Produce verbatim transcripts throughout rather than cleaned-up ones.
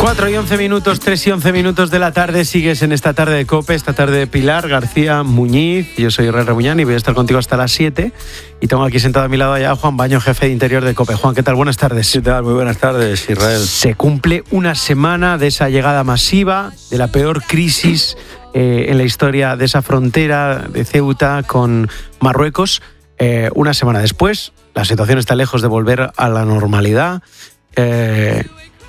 cuatro y once minutos, tres y once minutos de la tarde. Sigues en esta tarde de COPE, esta tarde de Pilar García Muñiz. Yo soy Israel Rebuñán y voy a estar contigo hasta las siete. Y tengo aquí sentado a mi lado ya a Juan Baño, jefe de Interior de COPE. Juan, ¿qué tal? Buenas tardes. ¿Qué tal? Muy buenas tardes, Israel. Se cumple una semana de esa llegada masiva, de la peor crisis eh, en la historia de esa frontera de Ceuta con Marruecos. Eh, una semana después, la situación está lejos de volver a la normalidad. Eh,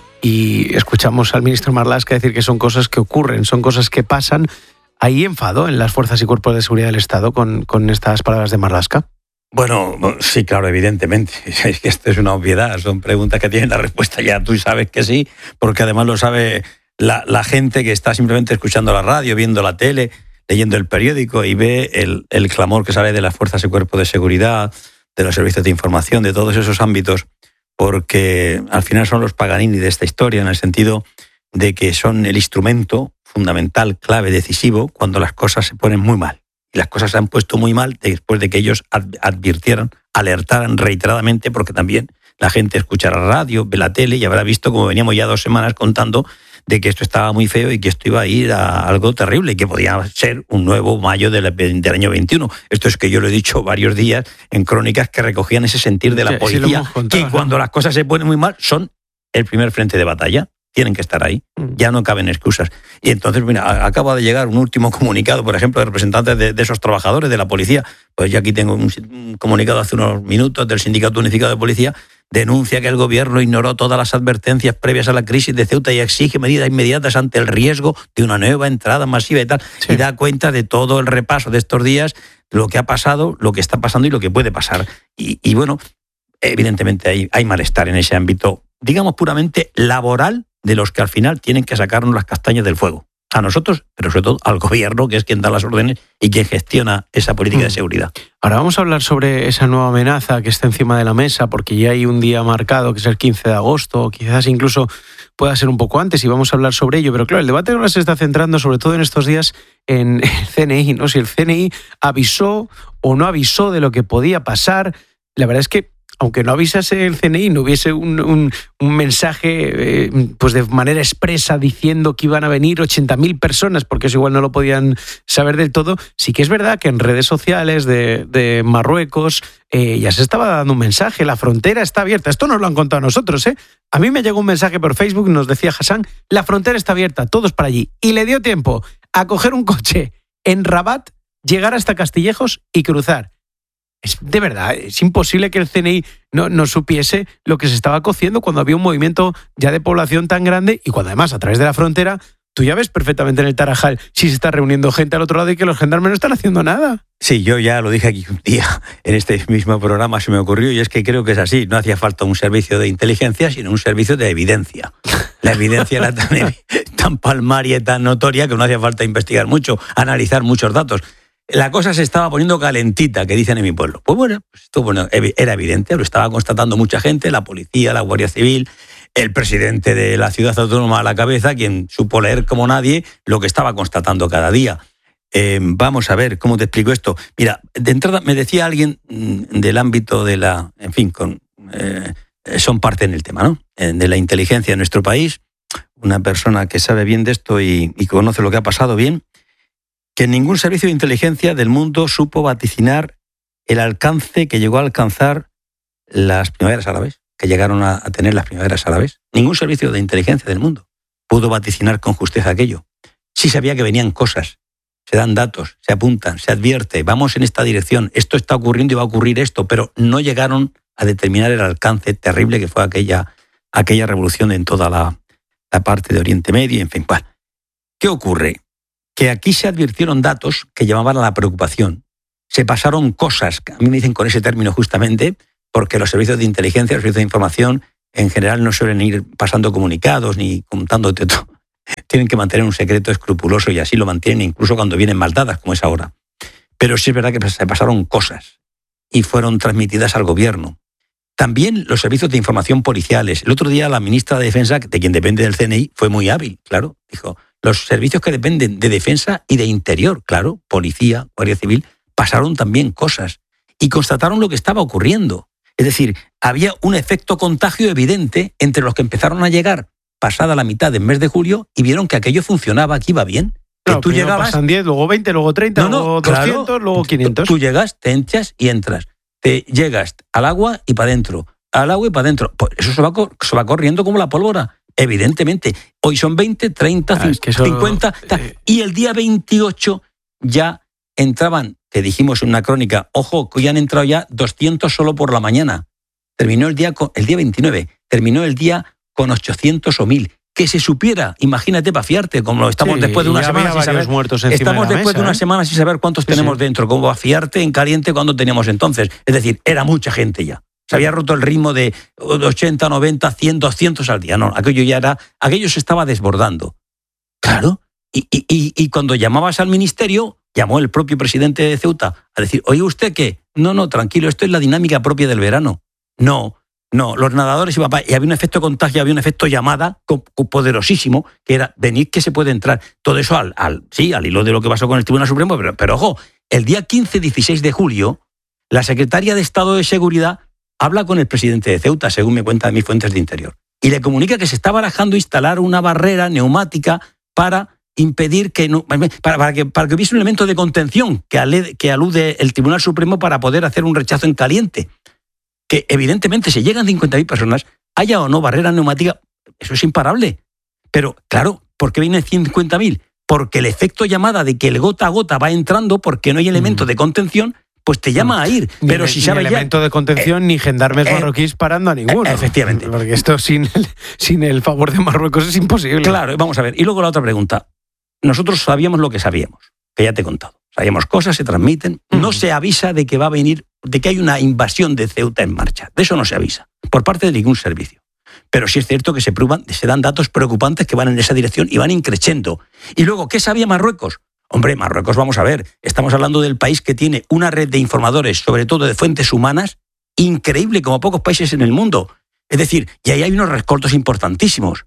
y escuchamos al ministro Marlaska decir que son cosas que ocurren, son cosas que pasan. ¿Hay enfado en las fuerzas y cuerpos de seguridad del Estado con, con estas palabras de Marlaska? Bueno, sí, claro, evidentemente. Es que esto es una obviedad, son preguntas que tienen la respuesta ya. Tú sabes que sí, porque además lo sabe la, la gente que está simplemente escuchando la radio, viendo la tele, leyendo el periódico y ve el, el clamor que sale de las fuerzas y cuerpos de seguridad, de los servicios de información, de todos esos ámbitos, porque al final son los Paganini de esta historia, en el sentido de que son el instrumento fundamental, clave, decisivo, cuando las cosas se ponen muy mal. Y las cosas se han puesto muy mal después de que ellos advirtieran, alertaran reiteradamente, porque también la gente escucha la radio, ve la tele y habrá visto, como veníamos ya dos semanas contando, de que esto estaba muy feo y que esto iba a ir a algo terrible y que podía ser un nuevo mayo del, del año veintiuno. Esto es que yo lo he dicho varios días en crónicas que recogían ese sentir de la sí, policía, sí contado, que cuando ¿no? las cosas se ponen muy mal son el primer frente de batalla. Tienen que estar ahí, ya no caben excusas. Y entonces, mira, acaba de llegar un último comunicado, por ejemplo, de representantes de, de esos trabajadores de la policía. Pues yo aquí tengo un, un comunicado hace unos minutos del Sindicato Unificado de Policía, denuncia que el gobierno ignoró todas las advertencias previas a la crisis de Ceuta y exige medidas inmediatas ante el riesgo de una nueva entrada masiva y tal. Sí. Y da cuenta de todo el repaso de estos días, lo que ha pasado, lo que está pasando y lo que puede pasar. Y, y bueno, evidentemente hay, hay malestar en ese ámbito, digamos puramente laboral, de los que al final tienen que sacarnos las castañas del fuego. A nosotros, pero sobre todo al gobierno, que es quien da las órdenes y quien gestiona esa política de seguridad. Ahora vamos a hablar sobre esa nueva amenaza que está encima de la mesa, porque ya hay un día marcado, que es el quince de agosto, quizás incluso pueda ser un poco antes, y vamos a hablar sobre ello. Pero claro, el debate ahora se está centrando, sobre todo en estos días, en el C N I, ¿no? Si el C N I avisó o no avisó de lo que podía pasar. La verdad es que aunque no avisase el C N I, no hubiese un, un, un mensaje eh, pues de manera expresa diciendo que iban a venir ochenta mil personas, porque eso igual no lo podían saber del todo, sí que es verdad que en redes sociales de, de Marruecos eh, ya se estaba dando un mensaje, la frontera está abierta. Esto nos lo han contado a nosotros, ¿eh? A mí me llegó un mensaje por Facebook, nos decía Hassan, la frontera está abierta, todos para allí. Y le dio tiempo a coger un coche en Rabat, llegar hasta Castillejos y cruzar. Es de verdad, es imposible que el C N I no, no supiese lo que se estaba cociendo cuando había un movimiento ya de población tan grande y cuando además a través de la frontera tú ya ves perfectamente en el Tarajal si se está reuniendo gente al otro lado y que los gendarmes no están haciendo nada. Sí, yo ya lo dije aquí un día en este mismo programa, se me ocurrió, y es que creo que es así. No hacía falta un servicio de inteligencia, sino un servicio de evidencia. La evidencia era tan, tan palmaria y tan notoria que no hacía falta investigar mucho, analizar muchos datos. La cosa se estaba poniendo calentita, que dicen en mi pueblo. Pues bueno, esto bueno, era evidente, lo estaba constatando mucha gente, la policía, la Guardia Civil, el presidente de la ciudad autónoma a la cabeza, quien supo leer como nadie lo que estaba constatando cada día. Eh, vamos a ver, ¿cómo te explico esto? Mira, de entrada me decía alguien del ámbito de la, en fin, con, eh, son parte en el tema, ¿no? De la inteligencia en nuestro país, una persona que sabe bien de esto y, y conoce lo que ha pasado bien, que ningún servicio de inteligencia del mundo supo vaticinar el alcance que llegó a alcanzar las primaveras árabes, que llegaron a, a tener las primaveras árabes. Ningún servicio de inteligencia del mundo pudo vaticinar con justeza aquello. Sí sabía que venían cosas, se dan datos, se apuntan, se advierte, vamos en esta dirección, esto está ocurriendo y va a ocurrir esto, pero no llegaron a determinar el alcance terrible que fue aquella, aquella revolución en toda la, la parte de Oriente Medio, en fin. Bueno, ¿qué ocurre? Que aquí se advirtieron datos que llamaban a la preocupación. Se pasaron cosas, a mí me dicen con ese término justamente, porque los servicios de inteligencia, los servicios de información, en general no suelen ir pasando comunicados ni contándote todo. Tienen que mantener un secreto escrupuloso y así lo mantienen incluso cuando vienen mal dadas, como es ahora. Pero sí es verdad que se pasaron cosas y fueron transmitidas al gobierno. También los servicios de información policiales. El otro día la ministra de Defensa, de quien depende del C N I, fue muy hábil, claro, dijo... Los servicios que dependen de defensa y de interior, claro, policía, Guardia Civil, pasaron también cosas y constataron lo que estaba ocurriendo. Es decir, había un efecto contagio evidente entre los que empezaron a llegar pasada la mitad del mes de julio y vieron que aquello funcionaba, que iba bien. Que Claro, tú llegabas, pasan diez, luego veinte, luego treinta, no, no, luego claro, doscientos, luego quinientos. Tú llegas, te hinchas y entras. Te llegas al agua y para adentro. Al agua y para adentro. Pues eso se va, se va corriendo como la pólvora. Evidentemente. Hoy son veinte, treinta, ah, es que eso, cincuenta. Eh... Y el día veintiocho ya entraban, te dijimos en una crónica, ojo, que ya han entrado ya doscientos solo por la mañana. Terminó el día, con, el día veintinueve. Terminó el día con ochocientos o mil. Que se supiera, imagínate para fiarte, como estamos sí, después de una semana sin saber, muertos estamos de después mesa, de una ¿eh? semana sin saber cuántos sí, tenemos sí. dentro, cómo va a fiarte en caliente cuando teníamos entonces. Es decir, era mucha gente ya. Se había roto el ritmo de ochenta, noventa, cien, doscientos al día. No, aquello ya era, aquello se estaba desbordando. Claro. Y, y, y, y cuando llamabas al ministerio, llamó el propio presidente de Ceuta a decir, oye, ¿usted qué? No, no, tranquilo, esto es la dinámica propia del verano. No. No, los nadadores iban y había un efecto contagio, había un efecto llamada poderosísimo, que era venid que se puede entrar. Todo eso al, al sí, al hilo de lo que pasó con el Tribunal Supremo, pero, pero ojo, el día quince dieciséis de julio, la secretaria de Estado de Seguridad habla con el presidente de Ceuta, según me cuentan mis fuentes de interior, y le comunica que se está barajando instalar una barrera neumática para impedir que no, para, para que para que hubiese un elemento de contención que, ale, que alude el Tribunal Supremo para poder hacer un rechazo en caliente. Que evidentemente si llegan cincuenta mil personas, haya o no barrera neumática, eso es imparable. Pero claro, ¿por qué vienen cincuenta mil? Porque el efecto llamada de que el gota a gota va entrando porque no hay elemento mm. de contención, pues te llama a ir. Ni Pero el, si sabes ni ya, elemento de contención, eh, ni gendarmes eh, marroquíes parando a ninguno. Eh, efectivamente. Porque esto sin el, sin el favor de Marruecos es imposible. Claro, vamos a ver. Y luego la otra pregunta. Nosotros sabíamos lo que sabíamos, que ya te he contado. Sabíamos cosas, se transmiten. Mm. No se avisa de que va a venir, de que hay una invasión de Ceuta en marcha. De eso no se avisa, por parte de ningún servicio. Pero sí es cierto que se, prueban, se dan datos preocupantes que van en esa dirección y van increciendo. Y luego, ¿qué sabía Marruecos? Hombre, Marruecos, vamos a ver, estamos hablando del país que tiene una red de informadores, sobre todo de fuentes humanas, increíble, como pocos países en el mundo. Es decir, y ahí hay unos rescoltos importantísimos.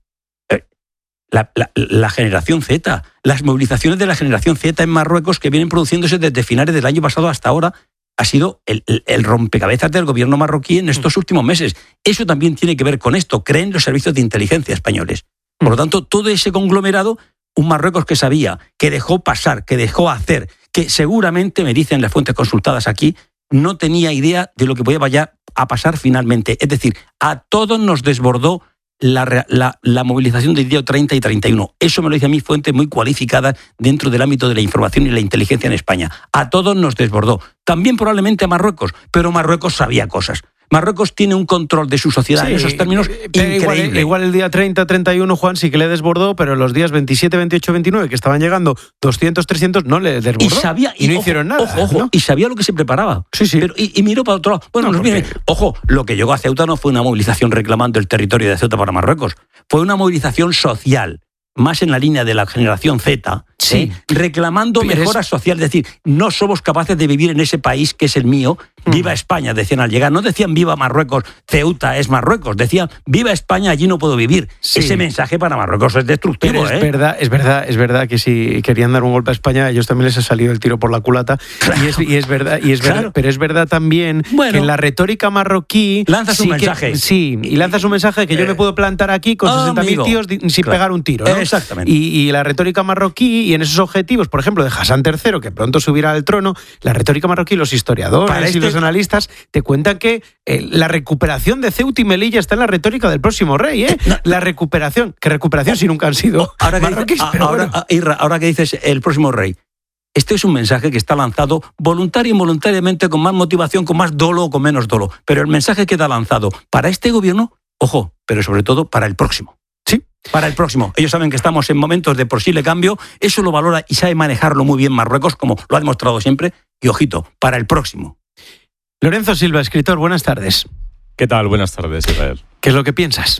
La, la, la generación Z, las movilizaciones de la generación Z en Marruecos que vienen produciéndose desde finales del año pasado hasta ahora, ha sido el, el, el rompecabezas del gobierno marroquí en estos últimos meses. Eso también tiene que ver con esto, creen los servicios de inteligencia españoles. Por lo tanto, todo ese conglomerado, un Marruecos que sabía, que dejó pasar, que dejó hacer, que seguramente, me dicen las fuentes consultadas aquí, no tenía idea de lo que podía vaya a pasar finalmente. Es decir, a todos nos desbordó La, la, la movilización del día treinta y treinta y uno. Eso me lo dice a mí fuentes muy cualificadas dentro del ámbito de la información y la inteligencia en España. A todos nos desbordó. También probablemente a Marruecos, pero Marruecos sabía cosas. Marruecos tiene un control de su sociedad sí, en esos términos increíble. Igual, igual el día treinta, treinta y uno, Juan, sí que le desbordó, pero los días veintisiete, veintiocho, veintinueve, que estaban llegando doscientos, trescientos, no le desbordó. Y sabía, y, y no ojo, hicieron nada. Ojo, ojo, ¿no? Y sabía lo que se preparaba. Sí, sí. Pero, y, y miró para otro lado. Bueno, no, nos viene, ojo, lo que llegó a Ceuta no fue una movilización reclamando el territorio de Ceuta para Marruecos. Fue una movilización social, más en la línea de la generación Z, sí, ¿eh? reclamando pero mejoras es... sociales. Es decir, no somos capaces de vivir en ese país que es el mío. Viva mm. España, decían al llegar. No decían viva Marruecos, Ceuta es Marruecos. Decían viva España, allí no puedo vivir. Sí. Ese mensaje para Marruecos es destructivo. Pero es ¿eh? verdad, es verdad, es verdad que si querían dar un golpe a España, a ellos también les ha salido el tiro por la culata. Claro. Y, es, y es verdad, y es claro. verdad, pero es verdad también bueno, que en la retórica marroquí lanzas sí un mensaje. Que, sí, y lanzas un mensaje de que eh, yo me puedo plantar aquí con sesenta mil tíos sin claro. pegar un tiro, ¿no? Exactamente. Y, y la retórica marroquí y en esos objetivos, por ejemplo, de Hassan tercero, que pronto subirá al trono, la retórica marroquí, los historiadores este... y los analistas te cuentan que eh, la recuperación de Ceuta y Melilla está en la retórica del próximo rey, ¿eh? No. La recuperación, que recuperación si nunca han sido ahora que marroquíes, dice, pero ahora, bueno. Irra, ahora que dices el próximo rey, este es un mensaje que está lanzado voluntario e involuntariamente, con más motivación, con más dolo o con menos dolo, pero el mensaje queda lanzado para este gobierno, ojo, pero sobre todo para el próximo. Sí. Para el próximo. Ellos saben que estamos en momentos de posible cambio, eso lo valora y sabe manejarlo muy bien Marruecos, como lo ha demostrado siempre, y ojito, para el próximo. Lorenzo Silva, escritor, buenas tardes. ¿Qué tal? Buenas tardes, Israel. ¿Qué es lo que piensas?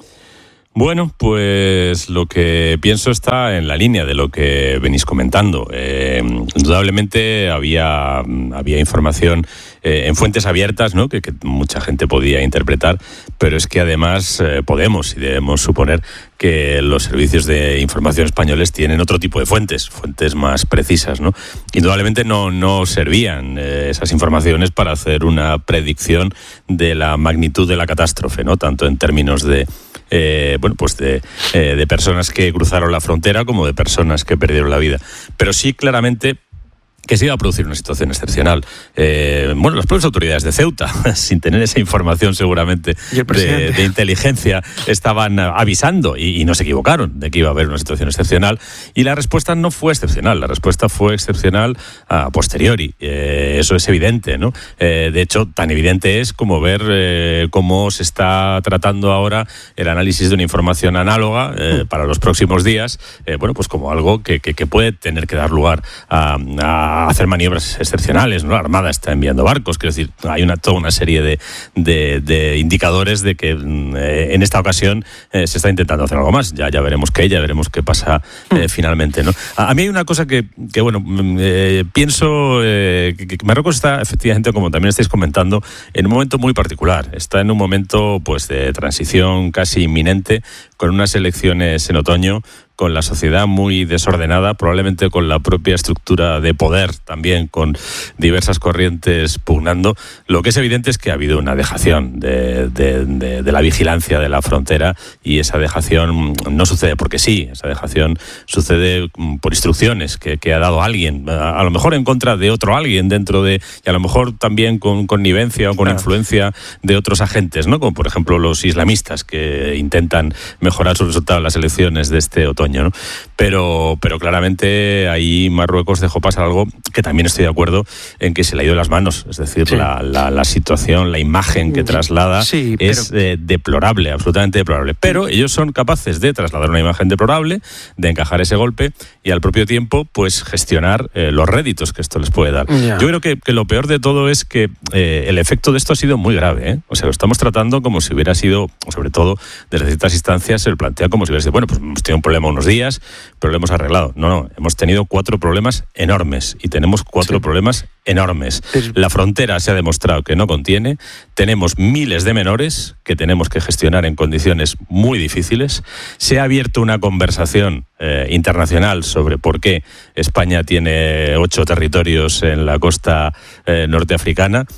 Bueno, pues lo que pienso está en la línea de lo que venís comentando. Eh, indudablemente había, había información eh, en fuentes abiertas, ¿no? que, que mucha gente podía interpretar, pero es que además eh, podemos y debemos suponer que los servicios de información españoles tienen otro tipo de fuentes, fuentes más precisas, ¿no? Indudablemente no, no servían eh, esas informaciones para hacer una predicción de la magnitud de la catástrofe, ¿no? Tanto en términos de eh, bueno, pues de, eh, de personas que cruzaron la frontera como de personas que perdieron la vida. Pero sí, claramente, que se iba a producir una situación excepcional. Eh, bueno, las propias autoridades de Ceuta, sin tener esa información seguramente de, de inteligencia, estaban avisando y, y no se equivocaron de que iba a haber una situación excepcional, y la respuesta no fue excepcional, la respuesta fue excepcional a posteriori. Eh, eso es evidente, ¿no? Eh, de hecho, tan evidente es como ver eh, cómo se está tratando ahora el análisis de una información análoga eh, para los próximos días, eh, bueno, pues como algo que, que, que puede tener que dar lugar a, a a hacer maniobras excepcionales, ¿no? La Armada está enviando barcos, quiero decir, hay una, toda una serie de, de, de indicadores de que eh, en esta ocasión eh, se está intentando hacer algo más. Ya, ya veremos qué, ya veremos qué pasa eh, finalmente, ¿no? A, a mí hay una cosa que, que bueno, eh, pienso eh, que, que Marruecos está, efectivamente, como también estáis comentando, en un momento muy particular. Está en un momento, pues, de transición casi inminente, con unas elecciones en otoño, con la sociedad muy desordenada, probablemente con la propia estructura de poder también, con diversas corrientes pugnando. Lo que es evidente es que ha habido una dejación de, de, de, de la vigilancia de la frontera, y esa dejación no sucede porque sí, esa dejación sucede por instrucciones que, que ha dado alguien, a, a lo mejor en contra de otro alguien dentro de, y a lo mejor también con connivencia o con claro. influencia de otros agentes, ¿no? Como por ejemplo los islamistas, que intentan mejorar sus resultados en las elecciones de este otoño. ¿No? Pero, pero claramente ahí Marruecos dejó pasar algo que también estoy de acuerdo en que se le ha ido de las manos. Es decir, sí. la, la, la situación, la imagen que traslada sí, pero... es eh, deplorable, absolutamente deplorable. Pero ellos son capaces de trasladar una imagen deplorable, de encajar ese golpe y al propio tiempo pues gestionar eh, los réditos que esto les puede dar. Yeah. Yo creo que, que lo peor de todo es que eh, el efecto de esto ha sido muy grave, ¿eh? O sea, lo estamos tratando como si hubiera sido, sobre todo desde ciertas instancias, se lo plantea como si hubiera sido, bueno, pues hemos tenido un problema unos días, pero lo hemos arreglado. No, no, hemos tenido cuatro problemas enormes y tenemos cuatro sí. problemas enormes. La frontera se ha demostrado que no contiene, tenemos miles de menores que tenemos que gestionar en condiciones muy difíciles, se ha abierto una conversación eh, internacional sobre por qué España tiene ocho territorios en la costa eh, norteafricana,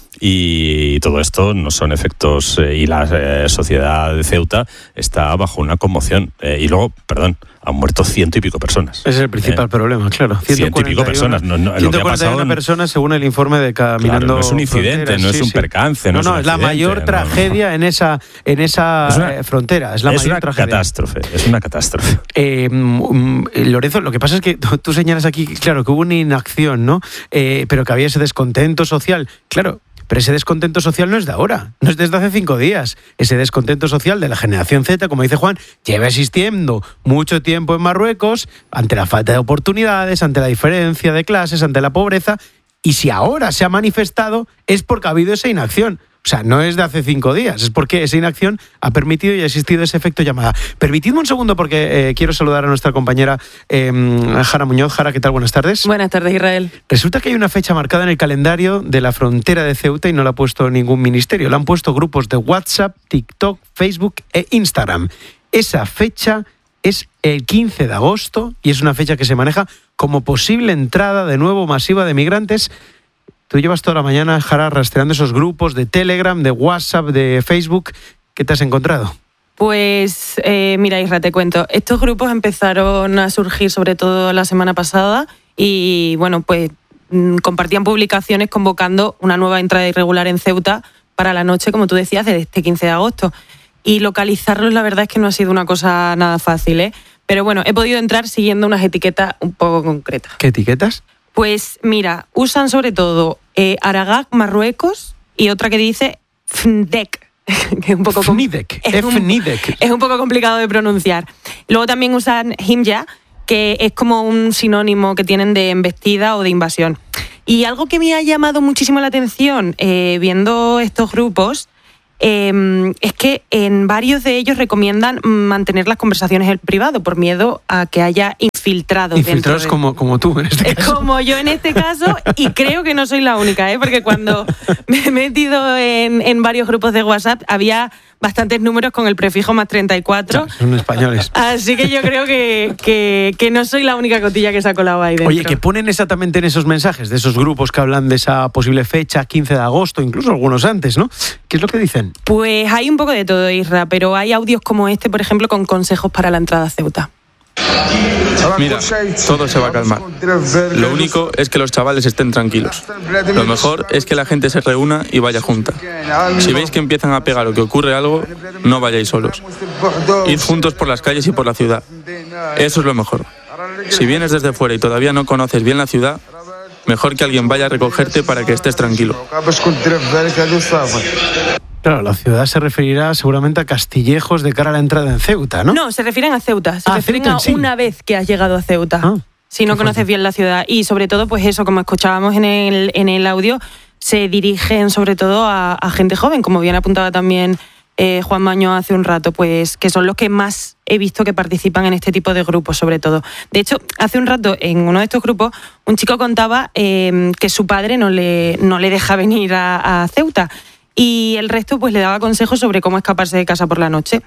y todo esto no son efectos eh, y la eh, sociedad de Ceuta está bajo una conmoción. Eh, y luego, perdón, han muerto ciento y pico personas. Ese es el principal eh, problema, claro. Ciento y pico personas. No, no, ciento cuarenta y una en... personas según el informe de Caminando. Claro, no es un incidente, fronteras, no sí, es un sí. percance. No, no, es, no, un es la mayor no, tragedia no. en esa, en esa es una, frontera. Es la es mayor una tragedia. catástrofe, es una catástrofe. Eh, Lorenzo, lo que pasa es que tú señalas aquí, claro, que hubo una inacción, ¿no? Eh, pero que había ese descontento social. Claro. Pero ese descontento social no es de ahora, no es desde hace cinco días. Ese descontento social de la generación Z, como dice Juan, lleva existiendo mucho tiempo en Marruecos, ante la falta de oportunidades, ante la diferencia de clases, ante la pobreza. Y si ahora se ha manifestado, es porque ha habido esa inacción. O sea, no es de hace cinco días, es porque esa inacción ha permitido y ha existido ese efecto llamada. Permitidme un segundo porque eh, quiero saludar a nuestra compañera eh, Jara Muñoz. Jara, ¿qué tal? Buenas tardes. Buenas tardes, Israel. Resulta que hay una fecha marcada en el calendario de la frontera de Ceuta y no la ha puesto ningún ministerio. La han puesto grupos de WhatsApp, TikTok, Facebook e Instagram. Esa fecha es el quince de agosto y es una fecha que se maneja como posible entrada de nuevo masiva de migrantes. Tú llevas toda la mañana, Jara, rastreando esos grupos de Telegram, de WhatsApp, de Facebook. ¿Qué te has encontrado? Pues eh, mira, Isra, te cuento. Estos grupos empezaron a surgir sobre todo la semana pasada y, bueno, pues compartían publicaciones convocando una nueva entrada irregular en Ceuta para la noche, como tú decías, de este quince de agosto. Y localizarlos, la verdad es que no ha sido una cosa nada fácil, ¿eh? Pero bueno, he podido entrar siguiendo unas etiquetas un poco concretas. ¿Qué etiquetas? Pues mira, usan sobre todo eh, Aragak, Marruecos, y otra que dice F N D E C, que es un poco F N D E C, es, un, es un poco complicado de pronunciar. Luego también usan Himya, que es como un sinónimo que tienen de embestida o de invasión. Y algo que me ha llamado muchísimo la atención eh, viendo estos grupos eh, es que en varios de ellos recomiendan mantener las conversaciones en privado por miedo a que haya infiltrados. Infiltrados de... como, como tú en este caso. Como yo en este caso, y creo que no soy la única, ¿eh? Porque cuando me he metido en, en varios grupos de WhatsApp había bastantes números con el prefijo más treinta y cuatro. Claro, son españoles. Así que yo creo que, que, que no soy la única cotilla que se ha colado ahí dentro. Oye, ¿qué ponen exactamente en esos mensajes de esos grupos que hablan de esa posible fecha, quince de agosto, incluso algunos antes, ¿no? ¿Qué es lo que dicen? Pues hay un poco de todo, Isra, pero hay audios como este, por ejemplo, con consejos para la entrada a Ceuta. Mira, todo se va a calmar. Lo único es que los chavales estén tranquilos. Lo mejor es que la gente se reúna y vaya junta. Si veis que empiezan a pegar o que ocurre algo, no vayáis solos. Id juntos por las calles y por la ciudad. Eso es lo mejor. Si vienes desde fuera y todavía no conoces bien la ciudad, mejor que alguien vaya a recogerte para que estés tranquilo. Claro, la ciudad se referirá seguramente a Castillejos de cara a la entrada en Ceuta, ¿no? No, se refieren a Ceuta. Se ah, refieren Ceuta, a sí. una vez que has llegado a Ceuta. Ah, si no conoces bien la ciudad. Y sobre todo, pues eso, como escuchábamos en el, en el audio, se dirigen sobre todo a, a gente joven, como bien apuntaba también eh, Juan Maño hace un rato, pues que son los que más he visto que participan en este tipo de grupos, sobre todo. De hecho, hace un rato, en uno de estos grupos, un chico contaba eh, que su padre no le, no le deja venir a, a Ceuta. Y el resto pues le daba consejos sobre cómo escaparse de casa por la noche.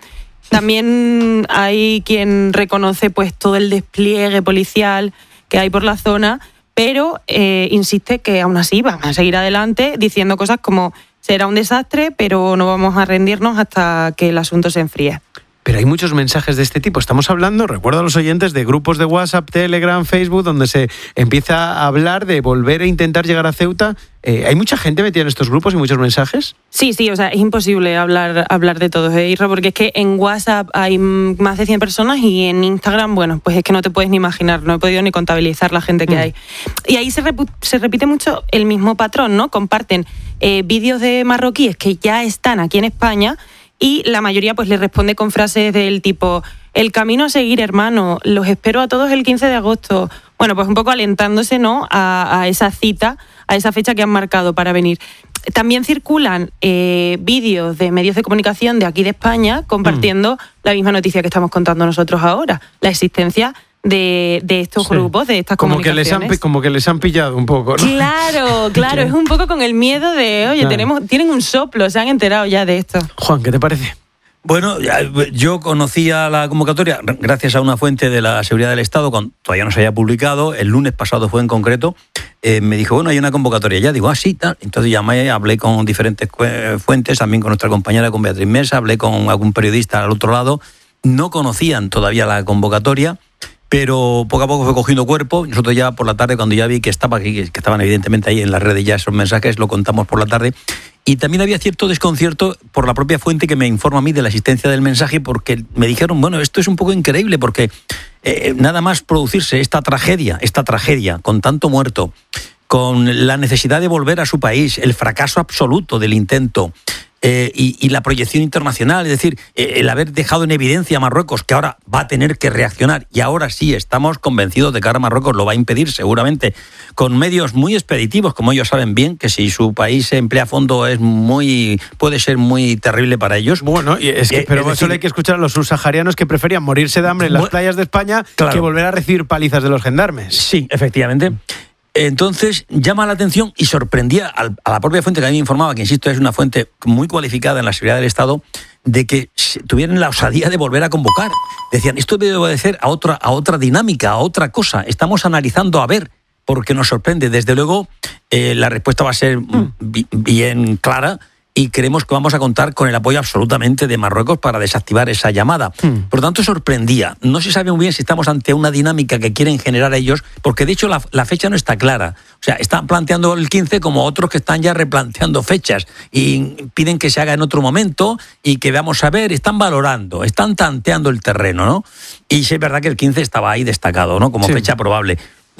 También hay quien reconoce pues todo el despliegue policial que hay por la zona, pero eh, insiste que aún así van a seguir adelante diciendo cosas como será un desastre, pero no vamos a rendirnos hasta que el asunto se enfríe. Pero hay muchos mensajes de este tipo. Estamos hablando, recuerdo a los oyentes, de grupos de WhatsApp, Telegram, Facebook, donde se empieza a hablar de volver a intentar llegar a Ceuta. Eh, ¿Hay mucha gente metida en estos grupos y muchos mensajes? Sí, sí, o sea, es imposible hablar, hablar de todos, ¿eh, Isra? Porque es que en WhatsApp hay más de cien personas y en Instagram, bueno, pues es que no te puedes ni imaginar, no he podido ni contabilizar la gente que mm. hay. Y ahí se, repu- se repite mucho el mismo patrón, ¿no? Comparten eh, vídeos de marroquíes que ya están aquí en España. Y la mayoría pues le responde con frases del tipo el camino a seguir, hermano, los espero a todos el quince de agosto. Bueno, pues un poco alentándose, ¿no?, a, a esa cita, a esa fecha que han marcado para venir. También circulan eh, vídeos de medios de comunicación de aquí de España compartiendo mm. la misma noticia que estamos contando nosotros ahora, la existencia de, de estos sí. grupos, de estas como comunicaciones. Que les han, como que les han pillado un poco, ¿no? Claro, claro, es un poco con el miedo de, oye, claro. tenemos, tienen un soplo, se han enterado ya de esto. Juan, ¿qué te parece? Bueno, yo conocía la convocatoria gracias a una fuente de la Seguridad del Estado, cuando todavía no se había publicado, el lunes pasado fue en concreto, eh, me dijo, bueno, hay una convocatoria ya, digo, ah, sí, tal. Entonces llamé, hablé con diferentes fuentes, también con nuestra compañera, con Beatriz Mesa, hablé con algún periodista al otro lado, no conocían todavía la convocatoria, pero poco a poco fue cogiendo cuerpo. Nosotros ya por la tarde, cuando ya vi que estaba aquí, que estaban evidentemente ahí en las redes ya esos mensajes, lo contamos por la tarde. Y también había cierto desconcierto por la propia fuente que me informa a mí de la existencia del mensaje, porque me dijeron, bueno, esto es un poco increíble, porque eh, nada más producirse esta tragedia, esta tragedia, con tanto muerto, con la necesidad de volver a su país, el fracaso absoluto del intento, Eh, y, y la proyección internacional, es decir, eh, el haber dejado en evidencia a Marruecos, que ahora va a tener que reaccionar, y ahora sí estamos convencidos de que ahora Marruecos lo va a impedir seguramente, con medios muy expeditivos, como ellos saben bien, que si su país se emplea a fondo es muy, puede ser muy terrible para ellos. Bueno, y es que, eh, pero es decir, solo hay que escuchar a los subsaharianos que preferían morirse de hambre en las bueno, playas de España claro. que volver a recibir palizas de los gendarmes. Sí, efectivamente. Entonces llama la atención y sorprendía a la propia fuente que a mí me informaba, que insisto es una fuente muy cualificada en la seguridad del Estado, de que tuvieran la osadía de volver a convocar. Decían, esto debe obedecer a otra, a otra dinámica, a otra cosa. Estamos analizando a ver, porque nos sorprende. Desde luego eh, la respuesta va a ser mm. bi- bien clara. Y creemos que vamos a contar con el apoyo absolutamente de Marruecos para desactivar esa llamada. Hmm. Por lo tanto, sorprendía. No se sabe muy bien si estamos ante una dinámica que quieren generar ellos, porque de hecho la, la fecha no está clara. O sea, están planteando el quince como otros que están ya replanteando fechas y piden que se haga en otro momento y que veamos a ver, están valorando, están tanteando el terreno, ¿no? Y sí es verdad que el quince estaba ahí destacado, ¿no?, como sí. fecha probable.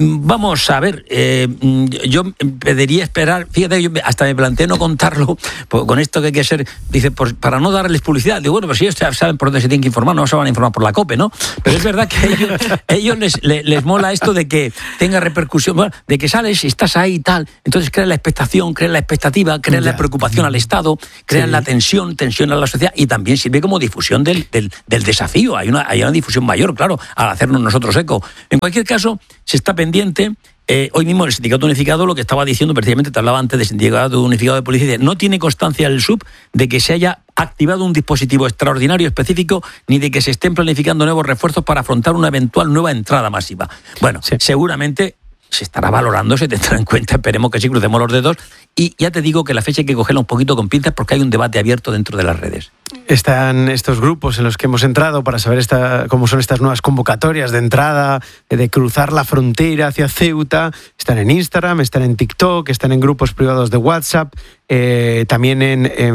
vamos a ver, eh, yo pediría esperar, fíjate, yo hasta me planteé no contarlo, con esto que hay que ser, dice, pues, para no darles publicidad. Digo, bueno, pues si ellos saben por dónde se tienen que informar, no se van a informar por la COPE, ¿no? Pero es verdad que a ellos, a ellos les, les, les mola esto de que tenga repercusión, bueno, de que sales y estás ahí y tal, entonces crean la expectación, crean la expectativa, crean ya. la preocupación al Estado, crean sí. la tensión, tensión a la sociedad, y también sirve como difusión del, del, del desafío. Hay una, hay una difusión mayor, claro, al hacernos nosotros eco. En cualquier caso, se está pendiente. Eh, hoy mismo el Sindicato Unificado, lo que estaba diciendo, precisamente te hablaba antes del Sindicato Unificado de Policía, no tiene constancia el S U B de que se haya activado un dispositivo extraordinario específico, ni de que se estén planificando nuevos refuerzos para afrontar una eventual nueva entrada masiva. Bueno, sí. seguramente se estará valorando, se tendrá en cuenta, esperemos que sí, crucemos los dedos, y ya te digo que la fecha hay que cogerla un poquito con pinzas porque hay un debate abierto dentro de las redes. Están estos grupos en los que hemos entrado para saber esta, cómo son estas nuevas convocatorias de entrada, de cruzar la frontera hacia Ceuta. Están en Instagram, están en TikTok, están en grupos privados de WhatsApp, eh, también en, en,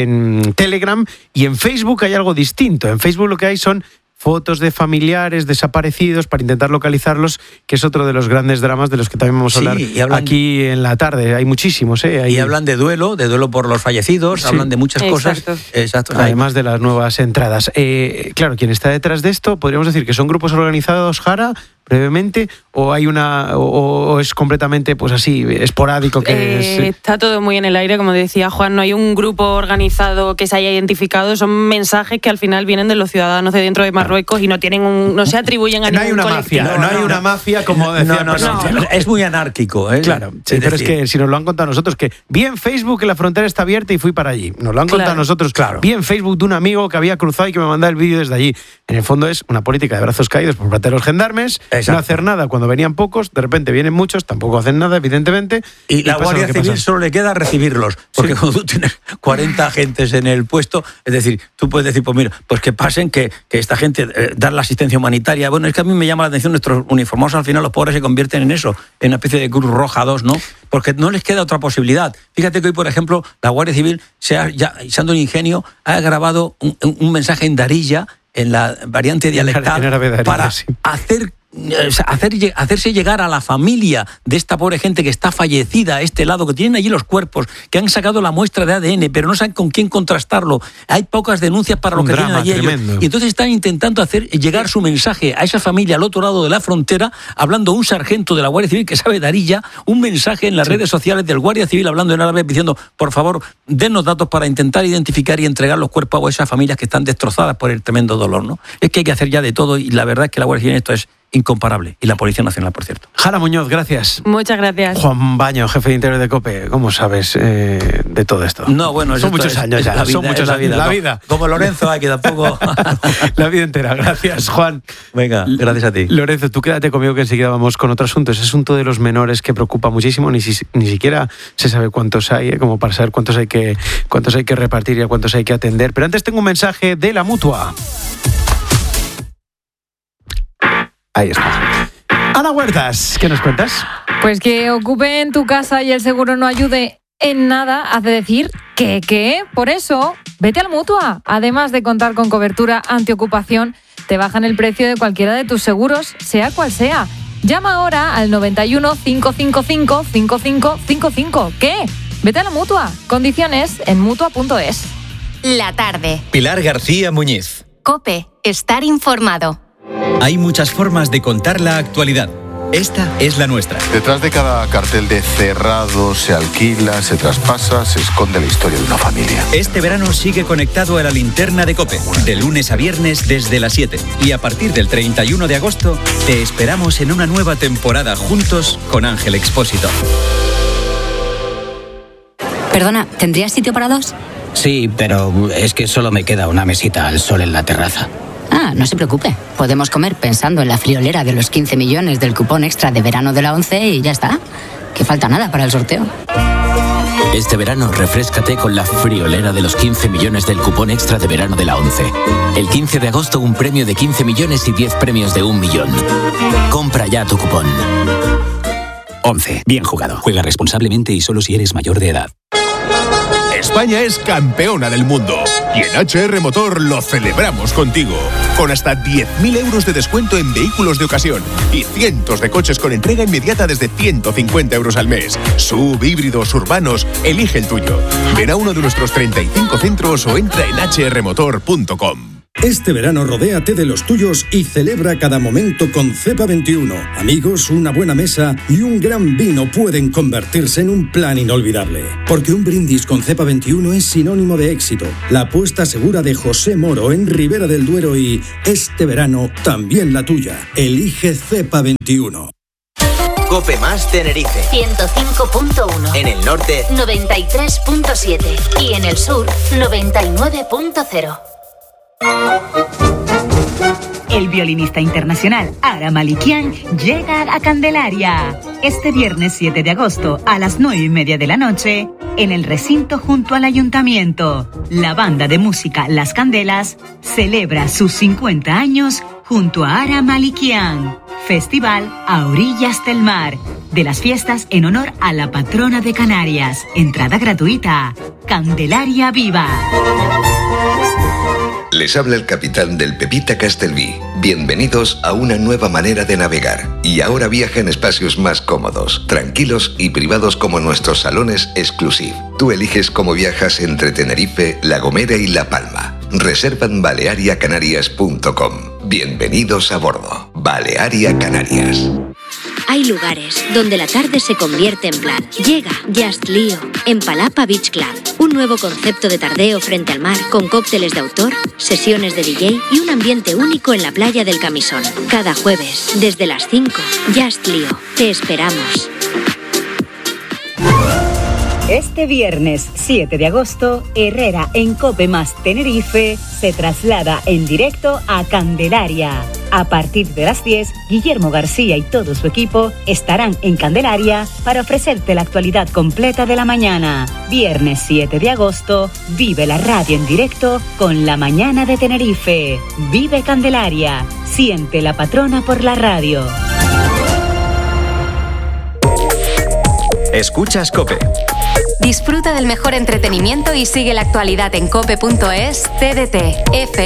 en Telegram, y en Facebook hay algo distinto. En Facebook lo que hay son fotos de familiares desaparecidos para intentar localizarlos, que es otro de los grandes dramas de los que también vamos a hablar sí, hablan, aquí en la tarde. Hay muchísimos, ¿eh? Hay... Y hablan de duelo, de duelo por los fallecidos, sí. hablan de muchas Exacto. cosas. Exacto. Además de las nuevas entradas. Eh, claro, quien está detrás de esto, podríamos decir que son grupos organizados, Jara, brevemente, o hay una o, o es completamente pues así esporádico que eh, es... Está todo muy en el aire, como decía Juan, no hay un grupo organizado que se haya identificado, son mensajes que al final vienen de los ciudadanos de dentro de Marruecos y no tienen un, no se atribuyen a no ningún hay una colectivo. mafia, no, no hay una mafia como decía no, no, no, no, es muy anárquico, ¿eh? Claro, sí, es pero decir... es que si nos lo han contado nosotros, que vi en Facebook que la frontera está abierta y fui para allí, nos lo han contado claro. nosotros, claro. vi en Facebook de un amigo que había cruzado y que me mandaba el vídeo desde allí. En el fondo es una política de brazos caídos por parte de los gendarmes, Exacto. no hacer nada cuando venían pocos, de repente vienen muchos, tampoco hacen nada, evidentemente. Y, y la Guardia Civil pasa. Solo le queda recibirlos, porque sí. cuando tú tienes cuarenta agentes en el puesto, es decir, tú puedes decir, pues mira, pues que pasen, que, que esta gente, eh, dar la asistencia humanitaria. Bueno, es que a mí me llama la atención nuestros uniformados, al final los pobres se convierten en eso, en una especie de Cruz Roja dos, ¿no? Porque no les queda otra posibilidad. Fíjate que hoy, por ejemplo, la Guardia Civil, se ha, ya, usando un ingenio, ha grabado un, un mensaje en Darija, en la variante dialectal, Darija, para sí. hacer Hacer, hacerse llegar a la familia de esta pobre gente que está fallecida a este lado, que tienen allí los cuerpos, que han sacado la muestra de A D N, pero no saben con quién contrastarlo. Hay pocas denuncias para lo que tienen allí ellos. Y entonces están intentando hacer llegar su mensaje a esa familia al otro lado de la frontera, hablando un sargento de la Guardia Civil que sabe Darija, un mensaje en las sí. redes sociales del Guardia Civil hablando en árabe, diciendo, por favor, dennos datos para intentar identificar y entregar los cuerpos a esas familias que están destrozadas por el tremendo dolor, ¿no? Es que hay que hacer ya de todo, y la verdad es que la Guardia Civil en esto es incomparable, y la Policía Nacional, por cierto. Jara Muñoz, gracias. Muchas gracias. Juan Baño, jefe de Interior de COPE, ¿cómo sabes eh, de todo esto? No, bueno, son muchos es, años ya, la vida, son muchos la años, vida, la no, vida. Como Lorenzo, hay que tampoco... La vida entera, gracias, Juan. Venga, gracias a ti. Lorenzo, tú quédate conmigo que enseguida vamos con otro asunto. Ese asunto de los menores que preocupa muchísimo, ni, si, ni siquiera se sabe cuántos hay, ¿eh? Como para saber cuántos hay que cuántos hay que repartir y a cuántos hay que atender. Pero antes tengo un mensaje de la Mutua. Ahí está. Ana Huertas, ¿qué nos cuentas? Pues que ocupen tu casa y el seguro no ayude en nada hace decir que, ¿qué? Por eso, vete al Mutua. Además de contar con cobertura antiocupación, te bajan el precio de cualquiera de tus seguros, sea cual sea. Llama ahora al noventa y uno, cinco cinco cinco, cinco cinco cinco cinco. ¿Qué? Vete a la Mutua. Condiciones en mutua punto es. La tarde. Pilar García Muñiz. COPE. Estar informado. Hay muchas formas de contar la actualidad. Esta es la nuestra. Detrás de cada cartel de cerrado, se alquila, se traspasa, se esconde la historia de una familia. Este verano sigue conectado a la linterna de COPE, de lunes a viernes desde las siete. Y a partir del treinta y uno de agosto, te esperamos en una nueva temporada juntos con Ángel Expósito. Perdona, ¿tendrías sitio para dos? Sí, pero es que solo me queda una mesita al sol en la terraza. Ah, no se preocupe. Podemos comer pensando en la friolera de los quince millones del cupón extra de verano de la ONCE y ya está. Que falta nada para el sorteo. Este verano, refréscate con la friolera de los quince millones del cupón extra de verano de la ONCE. El quince de agosto, un premio de quince millones y diez premios de un millón. Compra ya tu cupón. ONCE. Bien jugado. Juega responsablemente y solo si eres mayor de edad. España es campeona del mundo y en H R Motor lo celebramos contigo. Con hasta diez mil euros de descuento en vehículos de ocasión y cientos de coches con entrega inmediata desde ciento cincuenta euros al mes. Sub, híbridos, urbanos, elige el tuyo. Ven a uno de nuestros treinta y cinco centros o entra en h r motor punto com. Este verano rodéate de los tuyos y celebra cada momento con Cepa veintiuno. Amigos, una buena mesa y un gran vino pueden convertirse en un plan inolvidable. Porque un brindis con Cepa veintiuno es sinónimo de éxito. La apuesta segura de José Moro en Ribera del Duero y este verano también la tuya. Elige Cepa veintiuno. Cope Más Tenerife. ciento cinco punto uno. En el norte, noventa y tres punto siete. Y en el sur, noventa y nueve punto cero. El violinista internacional Ara Malikian llega a Candelaria este viernes siete de agosto a las nueve y media de la noche en el recinto junto al ayuntamiento. La banda de música Las Candelas celebra sus cincuenta años junto a Ara Malikian. Festival a orillas del mar. De las fiestas en honor a la patrona de Canarias. Entrada gratuita. Candelaria Viva. Les habla el capitán del Pepita Castelví. Bienvenidos a una nueva manera de navegar. Y ahora viaja en espacios más cómodos, tranquilos y privados como nuestros salones Exclusive. Tú eliges cómo viajas entre Tenerife, La Gomera y La Palma. Reserva en balearia canarias punto com. Bienvenidos a bordo. Balearia Canarias. Hay lugares donde la tarde se convierte en plan. Llega Just Lío en Palapa Beach Club. Un nuevo concepto de tardeo frente al mar con cócteles de autor, sesiones de D J y un ambiente único en la playa del Camisón. Cada jueves, desde las cinco, Just Lío. Te esperamos. Este viernes siete de agosto, Herrera en Cope Más Tenerife se traslada en directo a Candelaria. A partir de las diez, Guillermo García y todo su equipo estarán en Candelaria para ofrecerte la actualidad completa de la mañana. Viernes siete de agosto, vive la radio en directo con La Mañana de Tenerife. Vive Candelaria. Siente la patrona por la radio. Escuchas COPE. Disfruta del mejor entretenimiento y sigue la actualidad en cope punto es, T D T, F